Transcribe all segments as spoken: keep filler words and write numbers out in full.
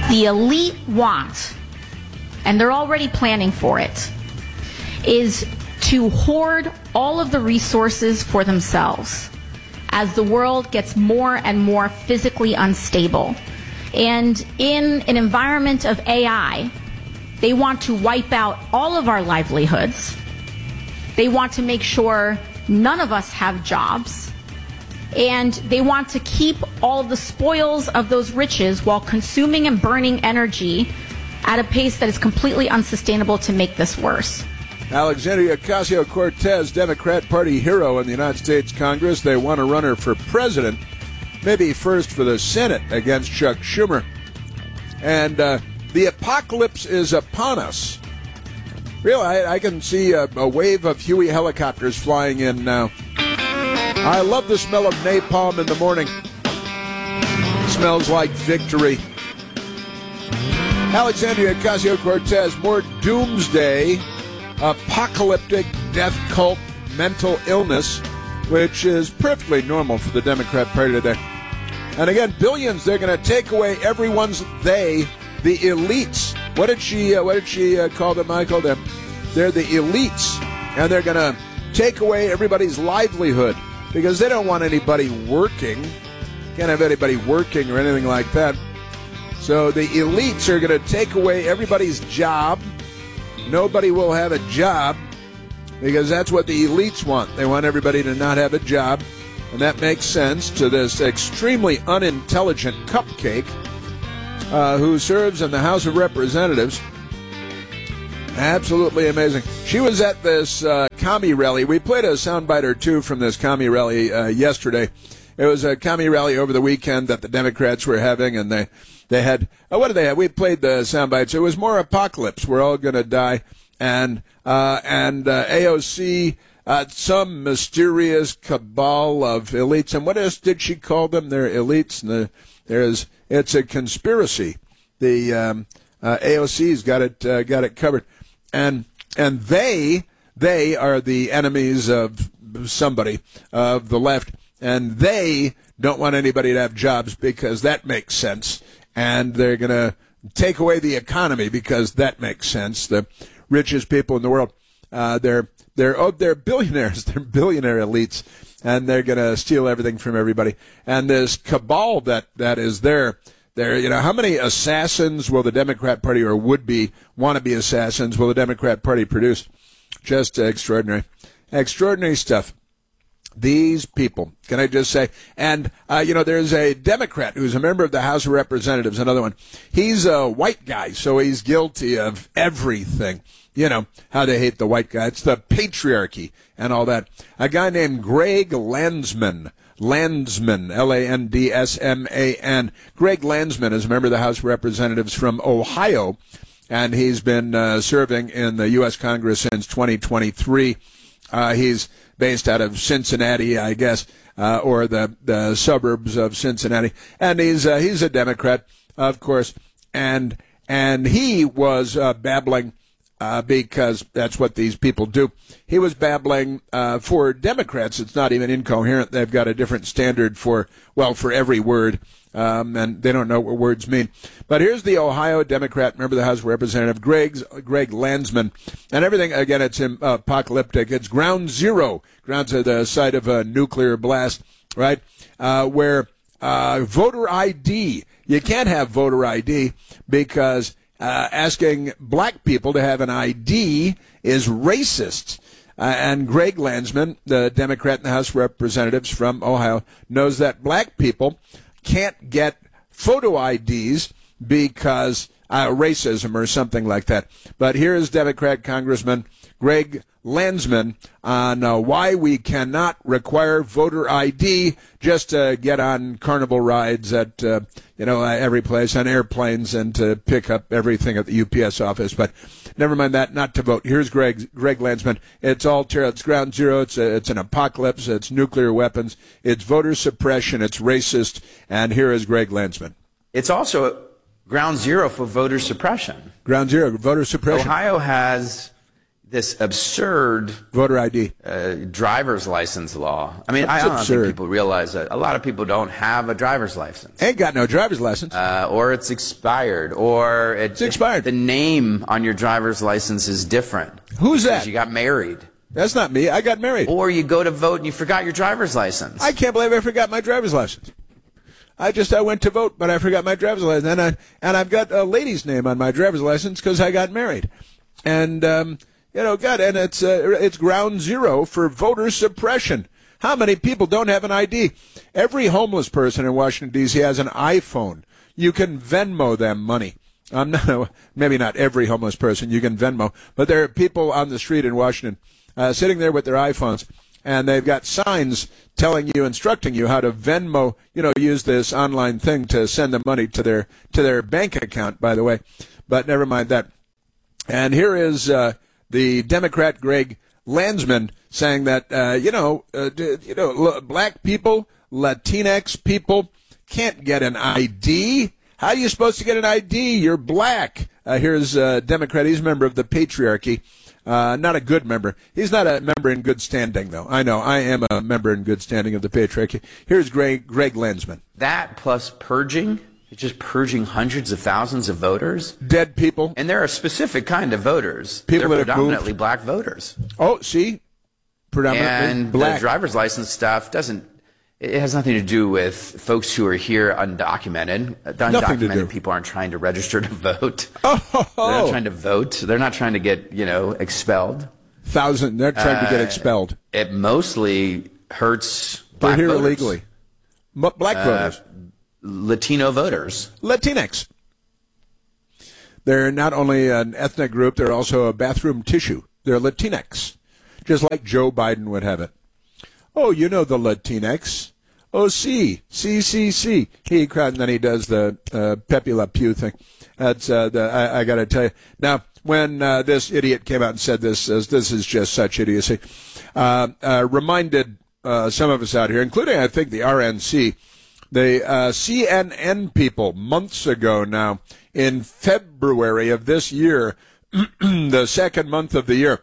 the elite want, and they're already planning for it, is to hoard all of the resources for themselves as the world gets more and more physically unstable. And in an environment of A I, they want to wipe out all of our livelihoods. They want to make sure none of us have jobs. And they want to keep all of the spoils of those riches while consuming and burning energy at a pace that is completely unsustainable to make this worse. Alexandria Ocasio-Cortez, Democrat Party hero in the United States Congress. They want to run her for president, maybe first for the Senate against Chuck Schumer. And uh, the apocalypse is upon us. Really, I, I can see a, a wave of Huey helicopters flying in now. I love the smell of napalm in the morning. Smells like victory. Alexandria Ocasio-Cortez, more doomsday, apocalyptic death cult mental illness, which is perfectly normal for the Democrat Party today. And again, billions, they're going to take away everyone's they, the elites. What did she uh, what did she uh, call them, Michael? They're, they're the elites, and they're going to take away everybody's livelihood because they don't want anybody working. Can't have anybody working or anything like that. So the elites are going to take away everybody's job. Nobody will have a job because that's what the elites want. They want everybody to not have a job. And that makes sense to this extremely unintelligent cupcake uh, who serves in the House of Representatives. Absolutely amazing. She was at this uh, commie rally. We played a soundbite or two from this commie rally uh, yesterday. It was a commie rally over the weekend that the Democrats were having, and they, they had, oh, what did they have? We played the sound bites. It was more apocalypse. We're all going to die. And, uh, and, uh, A O C, uh, some mysterious cabal of elites. And what else did she call them? They're elites. And the, there's, it's a conspiracy. The, um, uh, A O C's got it, uh, got it covered. And, and they, they are the enemies of somebody, of the left. And they don't want anybody to have jobs because that makes sense. And they're going to take away the economy because that makes sense. The richest people in the world, uh, they're they're oh, they're billionaires. They're billionaire elites, and they're going to steal everything from everybody. And this cabal that, that is there, there, you know, how many assassins will the Democrat Party or would-be wannabe assassins will the Democrat Party produce? Just extraordinary, extraordinary stuff. These people, can I just say, and, uh, you know, there's a Democrat who's a member of the House of Representatives, another one. He's a white guy, so he's guilty of everything. You know, how they hate the white guy. It's the patriarchy and all that. A guy named Greg Landsman, Landsman, L A N D S M A N. Greg Landsman is a member of the House of Representatives from Ohio, and he's been uh, serving in the U S Congress since twenty twenty-three. Uh, he's based out of Cincinnati, I guess, uh, or the, the suburbs of Cincinnati. And he's, uh, he's a Democrat, of course. And, and he was, uh, babbling, uh, because that's what these people do. He was babbling, uh, for Democrats. It's not even incoherent. They've got a different standard for, well, for every word. Um, and they don't know what words mean. But here's the Ohio Democrat, member of the House of Representatives, Greg, Greg Landsman. And everything, again, it's uh, apocalyptic. It's ground zero, ground to the site of a nuclear blast, right, uh, where uh, voter I D, you can't have voter I D because uh, asking black people to have an I D is racist. Uh, and Greg Landsman, the Democrat in the House of Representatives from Ohio, knows that black people can't get photo I Ds because uh, racism or something like that. But here is Democrat Congressman Greg Landsman on uh, why we cannot require voter I D just to get on carnival rides at uh, you know uh, every place, on airplanes, and to pick up everything at the U P S office. But never mind that, not to vote. Here's Greg Greg Landsman. It's all terror. It's ground zero. It's a, it's an apocalypse. It's nuclear weapons. It's voter suppression. It's racist. And here is Greg Landsman. It's also ground zero for voter suppression. Ground zero, voter suppression. Ohio has this absurd voter I D, uh, driver's license law. I mean, That's I don't absurd. think people realize that a lot of people don't have a driver's license. Ain't got no driver's license. Uh, or it's expired, or it, It's expired. The name on your driver's license is different. Who's because that? You got married. That's not me. I got married. Or you go to vote and you forgot your driver's license. I can't believe I forgot my driver's license. I just I went to vote, but I forgot my driver's license, and I and I've got a lady's name on my driver's license because I got married, and um, you know, God, and it's uh, it's ground zero for voter suppression. How many people don't have an I D? Every homeless person in Washington D C has an iPhone. You can Venmo them money. I'm not maybe not every homeless person you can Venmo, but there are people on the street in Washington uh, sitting there with their iPhones. And they've got signs telling you, instructing you how to Venmo, you know, use this online thing to send the money to their to their bank account, by the way. But never mind that. And here is uh, the Democrat Greg Landsman saying that, uh, you know, uh, you know, black people, Latinx people can't get an I D. How are you supposed to get an I D? You're black. Uh, here's a Democrat. He's a member of the patriarchy. Uh, not a good member. He's not a member in good standing, though. I know. I am a member in good standing of the patriarchy. Here's Greg, Greg Landsman. That plus purging, just purging hundreds of thousands of voters. Dead people. And there are specific kind of voters. People They're that have predominantly moved. black voters. Oh, see? Predominantly and black. The driver's license stuff doesn't, it has nothing to do with folks who are here undocumented. The Nothing to do. undocumented people aren't trying to register to vote. Oh, They're not trying to vote. They're not trying to get, you know, expelled. Thousand. They're trying to get Uh, expelled. It mostly hurts They're black here voters. illegally. M- black Uh, voters. Latino voters. Latinx. They're not only an ethnic group, they're also a bathroom tissue. They're Latinx, just like Joe Biden would have it. Oh, you know the Latinx. Oh, see, see, see, see. He cried, and then he does the uh, Pepe Le Pew thing. That's uh, the, I, I got to tell you. Now, when uh, this idiot came out and said this, uh, this is just such idiocy, uh, uh, reminded uh, some of us out here, including, I think, the R N C, the uh, C N N people, months ago now, in February of this year, the second month of the year,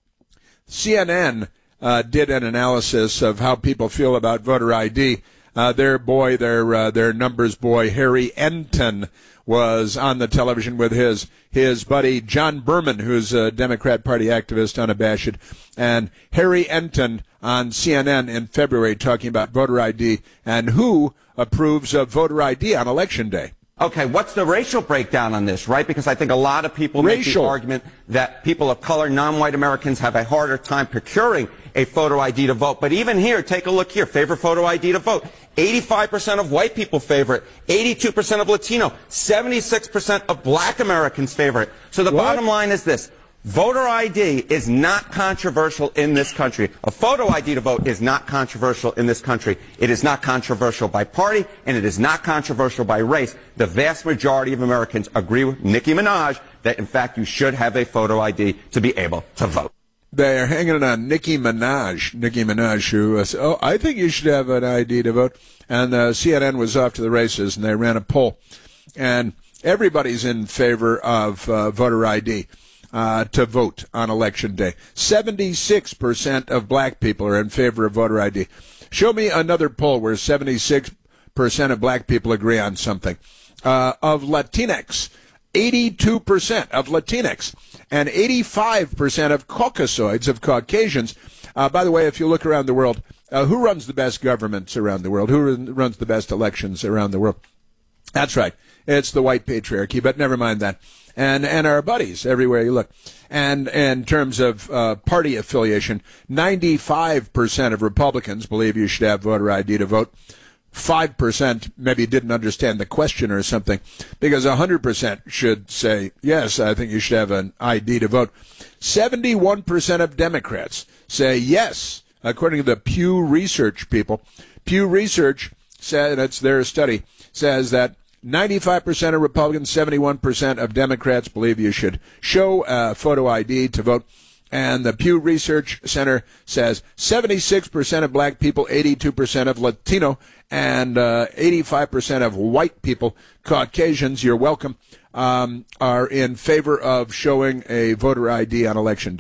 C N N uh, did an analysis of how people feel about voter I D. Uh, their boy, their uh, their numbers boy, Harry Enton, was on the television with his his buddy John Berman, who's a Democrat Party activist, unabashed, and Harry Enton on C N N in February talking about voter I D and who approves of voter I D on Election Day. Okay, what's the racial breakdown on this, right? Because I think a lot of people make Racial. the argument that people of color, non-white Americans, have a harder time procuring a photo I D to vote. But even here, take a look here. Favorite photo I D to vote. eighty-five percent of white people favor it. eighty-two percent of Latino. seventy-six percent of black Americans favor it. So the What? bottom line is this. Voter I D is not controversial in this country. A photo I D to vote is not controversial in this country. It is not controversial by party, and it is not controversial by race. The vast majority of Americans agree with Nicki Minaj that, in fact, you should have a photo I D to be able to vote. They're hanging on Nicki Minaj. Nicki Minaj, who uh, said, oh, I think you should have an I D to vote. And uh, C N N was off to the races, and they ran a poll. And everybody's in favor of uh, voter I D. Uh, to vote on Election Day. seventy-six percent of black people are in favor of voter I D. Show me another poll where seventy-six percent of black people agree on something. Uh, of Latinx, eighty-two percent of Latinx and eighty-five percent of Caucasoids, of Caucasians. Uh, by the way, if you look around the world, uh, who runs the best governments around the world? Who runs the best elections around the world? That's right. It's the white patriarchy, but never mind that. And and our buddies everywhere you look. And in terms of uh, party affiliation, ninety-five percent of Republicans believe you should have voter I D to vote. five percent maybe didn't understand the question or something, because one hundred percent should say, yes, I think you should have an I D to vote. seventy-one percent of Democrats say yes, according to the Pew Research people. Pew Research said, it's their study, says that ninety-five percent of Republicans, seventy-one percent of Democrats believe you should show a photo I D to vote. And the Pew Research Center says seventy-six percent of black people, eighty-two percent of Latino, and uh, eighty-five percent of white people, Caucasians, you're welcome, um, are in favor of showing a voter I D on Election Day.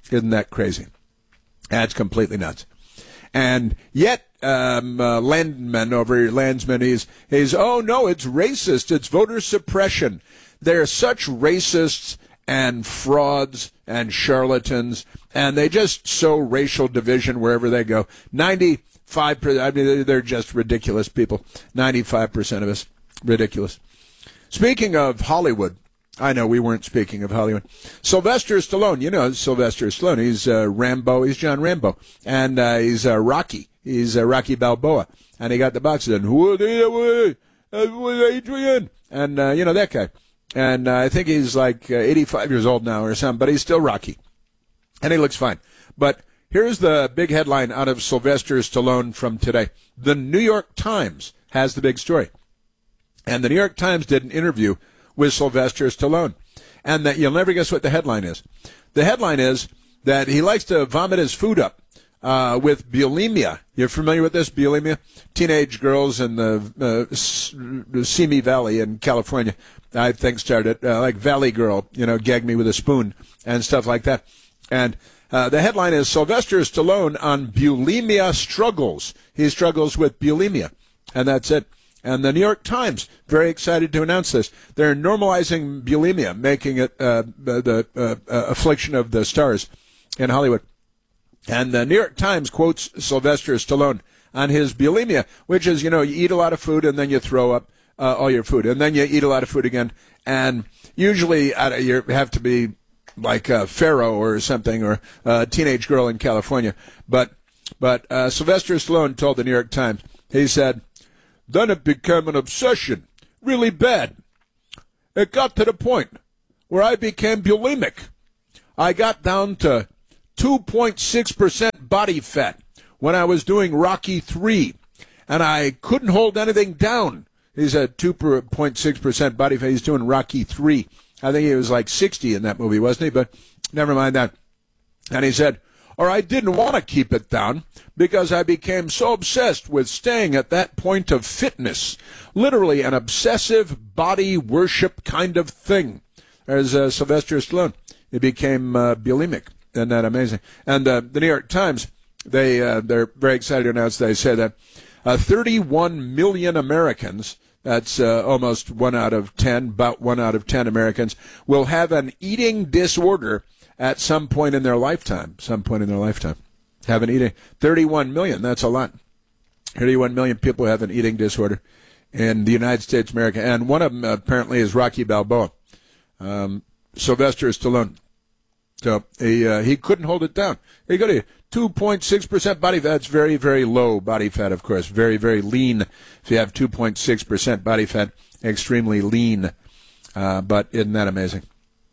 Isn't that crazy? That's completely nuts. And yet, um, uh, Landman over here, Landsman, he's, he's, oh no, it's racist. It's voter suppression. They're such racists and frauds and charlatans, and they just sow racial division wherever they go. ninety-five percent, I mean, they're just ridiculous people. ninety-five percent of us, ridiculous. Speaking of Hollywood, I know we weren't speaking of Hollywood. Sylvester Stallone, you know Sylvester Stallone. He's uh, Rambo. He's John Rambo. And uh, he's uh, Rocky. He's uh, Rocky Balboa. And he got the boxer in. Adrian. And, uh, you know, that guy. And uh, I think he's like uh, eighty-five years old now or something, but he's still Rocky. And he looks fine. But here's the big headline out of Sylvester Stallone from today. The New York Times has the big story. And the New York Times did an interview with Sylvester Stallone. And that you'll never guess what the headline is. The headline is that he likes to vomit his food up uh, with bulimia. You're familiar with this, bulimia? Teenage girls in the uh, Simi Valley in California, I think, started, uh, like Valley Girl, you know, gag me with a spoon and stuff like that. And uh, the headline is Sylvester Stallone on bulimia struggles. He struggles with bulimia. And that's it. And the New York Times, very excited to announce this. They're normalizing bulimia, making it uh, the uh, uh, affliction of the stars in Hollywood. And the New York Times quotes Sylvester Stallone on his bulimia, which is, you know, you eat a lot of food and then you throw up uh, all your food. And then you eat a lot of food again. And usually uh, you have to be like a pharaoh or something, or a teenage girl in California. But, but uh, Sylvester Stallone told the New York Times, he said, then it became an obsession, really bad. It got to the point where I became bulimic. I got down to two point six percent body fat when I was doing Rocky three, and I couldn't hold anything down. He's at two point six percent body fat. He's doing Rocky three. I think he was like sixty in that movie, wasn't he? But never mind that. And he said, or I didn't want to keep it down because I became so obsessed with staying at that point of fitness, literally an obsessive body worship kind of thing. There's uh, Sylvester Stallone. He became uh, bulimic. Isn't that amazing? And uh, the New York Times, they, uh, they're very excited to announce, they say that uh, thirty-one million Americans, that's uh, almost one out of ten, about one out of ten Americans, will have an eating disorder at some point in their lifetime, some point in their lifetime. Have an eating, thirty-one million, that's a lot. thirty-one million people have an eating disorder in the United States of America. And one of them apparently is Rocky Balboa, um, Sylvester Stallone. So he, uh, he couldn't hold it down. He got a two point six percent body fat. That's very, very low body fat, of course. Very, very lean. If you have two point six percent body fat, extremely lean. Uh, but isn't that amazing?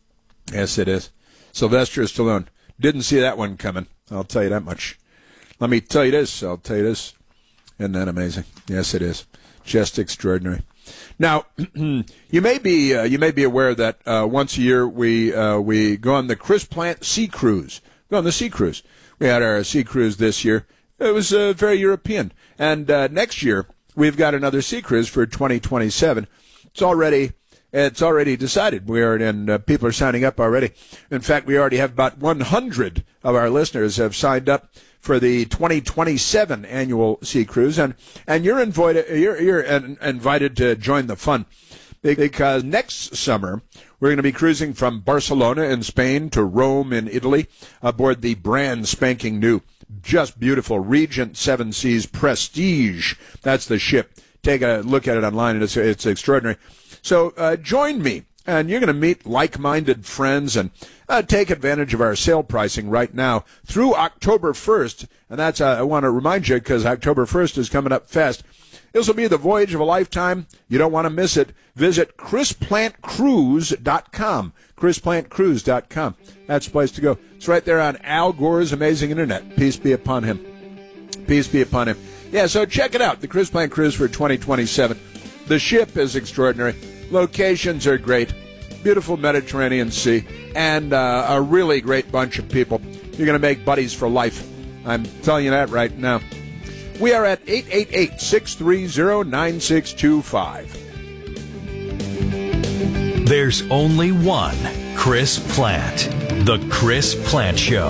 Yes, it is. Sylvester Stallone. Didn't see that one coming. I'll tell you that much. Let me tell you this. I'll tell you this. Isn't that amazing? Yes, it is. Just extraordinary. Now, you may be uh, you may be aware that uh, once a year we uh, we go on the Chris Plant Sea Cruise. Go on the Sea Cruise. We had our Sea Cruise this year. It was uh, very European. And uh, next year we've got another Sea Cruise for twenty twenty-seven. It's already. It's already decided. We are, and uh, people are signing up already. In fact, we already have about one hundred of our listeners have signed up for the twenty twenty-seven annual Sea Cruise, and and you're invited. You're you're invited to join the fun, because next summer we're going to be cruising from Barcelona in Spain to Rome in Italy aboard the brand spanking new, just beautiful Regent Seven Seas Prestige. That's the ship. Take a look at it online, and it's it's extraordinary. So uh, join me, and you're going to meet like-minded friends and uh, take advantage of our sale pricing right now through October first. And that's, uh, I want to remind you, because October first is coming up fast. This will be the voyage of a lifetime. You don't want to miss it. Visit chris plant cruise dot com. chris plant cruise dot com. That's the place to go. It's right there on Al Gore's amazing internet. Peace be upon him. Peace be upon him. Yeah, so check it out, the Chris Plant Cruise for twenty twenty-seven. The ship is extraordinary. Locations are great. Beautiful Mediterranean Sea. And uh, a really great bunch of people. You're going to make buddies for life. I'm telling you that right now. We are at eight eight eight, six three zero, nine six two five. There's only one Chris Plante. The Chris Plante Show.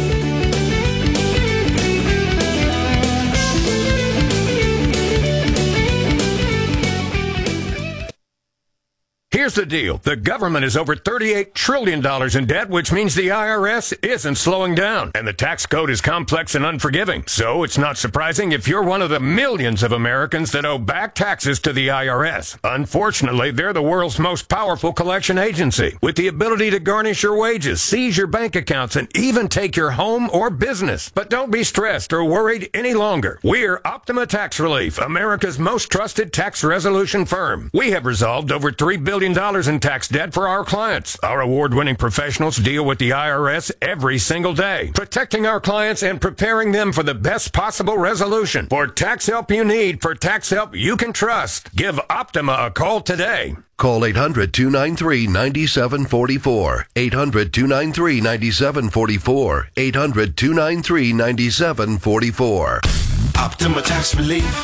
Here's the deal. The government is over thirty-eight trillion dollars in debt, which means the I R S isn't slowing down. And the tax code is complex and unforgiving. So it's not surprising if you're one of the millions of Americans that owe back taxes to the I R S. Unfortunately, they're the world's most powerful collection agency, with the ability to garnish your wages, seize your bank accounts, and even take your home or business. But don't be stressed or worried any longer. We're Optima Tax Relief, America's most trusted tax resolution firm. We have resolved over three billion dollars in tax debt for our clients. Our award-winning professionals deal with the I R S every single day, protecting our clients and preparing them for the best possible resolution. For tax help you need, for tax help you can trust, give Optima a call today. Call eight hundred, two nine three, nine seven four four. eight hundred, two nine three, nine seven four four. eight hundred, two nine three, nine seven four four. Optima Tax Relief.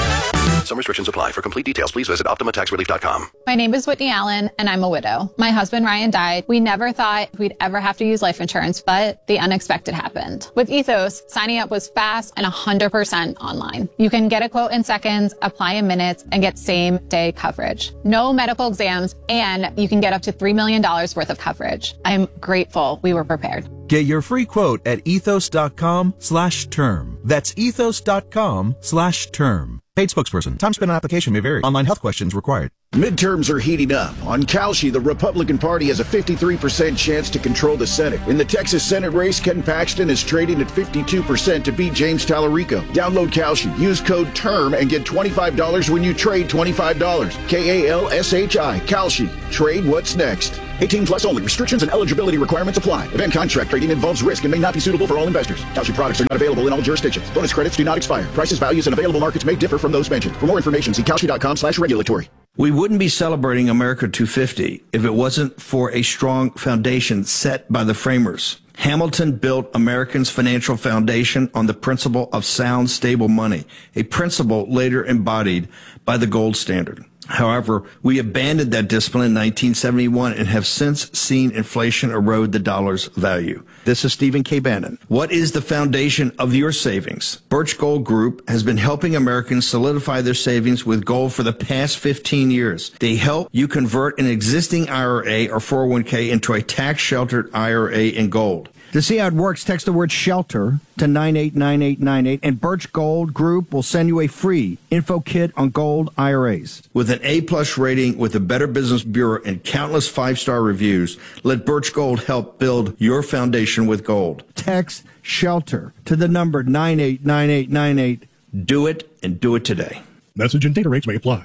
Some restrictions apply. For complete details, please visit optima tax relief dot com. My name is Whitney Allen, and I'm a widow. My husband, Ryan, died. We never thought we'd ever have to use life insurance, but the unexpected happened. With Ethos, signing up was fast and one hundred percent online. You can get a quote in seconds, apply in minutes, and get same-day coverage. No medical exams, and you can get up to three million dollars worth of coverage. I'm grateful we were prepared. Get your free quote at ethos.com slash term. That's ethos.com slash term. Paid spokesperson. Time spent on application may vary. Online health questions required. Midterms are heating up. On Kalshi, the Republican Party has a fifty-three percent chance to control the Senate. In the Texas Senate race, Ken Paxton is trading at fifty-two percent to beat James Tallarico. Download Kalshi. Use code TERM and get twenty-five dollars when you trade twenty-five dollars. K A L S H I. Kalshi. Trade what's next. eighteen plus only. Restrictions and eligibility requirements apply. Event contract trading involves risk and may not be suitable for all investors. Kalshi products are not available in all jurisdictions. Bonus credits do not expire. Prices, values, and available markets may differ from those mentioned. For more information, see kalshi.com slash regulatory. We wouldn't be celebrating America two fifty if it wasn't for a strong foundation set by the framers. Hamilton built Americans' financial foundation on the principle of sound, stable money, a principle later embodied by the gold standard. However, we abandoned that discipline in nineteen seventy-one and have since seen inflation erode the dollar's value. This is Stephen K. Bannon. What is the foundation of your savings? Birch Gold Group has been helping Americans solidify their savings with gold for the past fifteen years. They help you convert an existing I R A or four oh one k into a tax-sheltered I R A in gold. To see how it works, text the word SHELTER to nine eight nine eight nine eight, and Birch Gold Group will send you a free info kit on gold I R As. With an A-plus rating with the Better Business Bureau and countless five-star reviews, let Birch Gold help build your foundation with gold. Text SHELTER to the number nine eight nine eight nine eight. Do it, and do it today. Message and data rates may apply.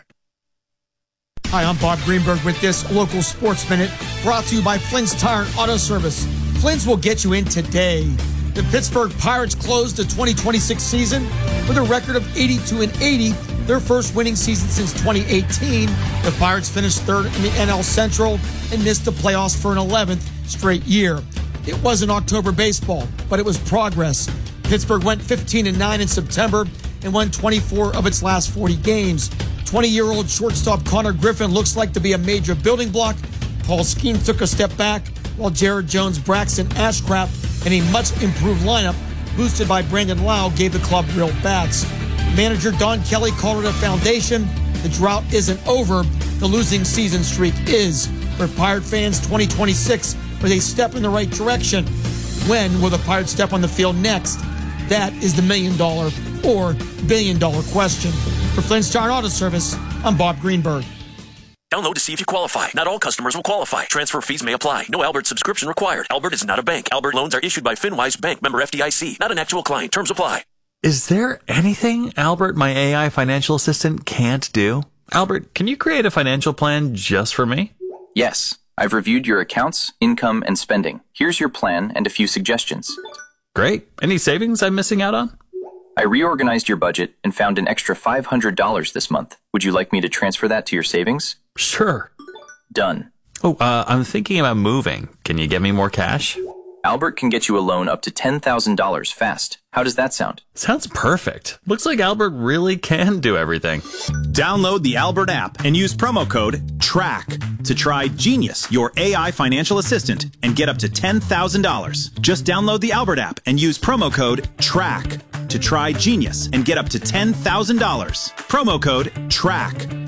Hi, I'm Bob Greenberg with this local sports minute brought to you by Flynn's Tire and Auto Service. Flynn's will get you in today. The Pittsburgh Pirates closed the twenty twenty-six season with a record of eighty-two and eighty, their first winning season since twenty eighteen. The Pirates finished third in the N L Central and missed the playoffs for an eleventh straight year. It wasn't October baseball, but it was progress. Pittsburgh went fifteen and nine in September and won twenty-four of its last forty games. twenty-year-old shortstop Connor Griffin looks like to be a major building block. Paul Skeen took a step back, while Jared Jones, Braxton Ashcraft, and a much-improved lineup boosted by Brandon Lau gave the club real bats. Manager Don Kelly called it a foundation. The drought isn't over. The losing season streak is. For Pirate fans, twenty twenty-six was a step in the right direction. When will the Pirates step on the field next? That is the million-dollar or billion-dollar question. For Flynn's Tire and Auto Service, I'm Bob Greenberg. Download to see if you qualify. Not all customers will qualify. Transfer fees may apply. No Albert subscription required. Albert is not a bank. Albert loans are issued by FinWise Bank, member F D I C. Not an actual client. Terms apply. Is there anything Albert, my A I financial assistant, can't do? Albert, can you create a financial plan just for me? Yes. I've reviewed your accounts, income, and spending. Here's your plan and a few suggestions. Great. Any savings I'm missing out on? I reorganized your budget and found an extra five hundred dollars this month. Would you like me to transfer that to your savings? Sure. Done. Oh, uh, I'm thinking about moving. Can you get me more cash? Albert can get you a loan up to ten thousand dollars fast. How does that sound? Sounds perfect. Looks like Albert really can do everything. Download the Albert app and use promo code TRACK. to try Genius, your A I financial assistant, and get up to ten thousand dollars. Just download the Albert app and use promo code TRACK to try Genius and get up to ten thousand dollars. Promo code TRACK.